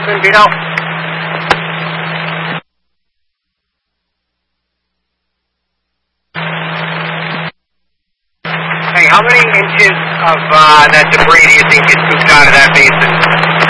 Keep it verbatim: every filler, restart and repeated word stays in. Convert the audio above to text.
Good, Vito. Hey, how many inches of uh, that debris do you think gets scooped out of that basin?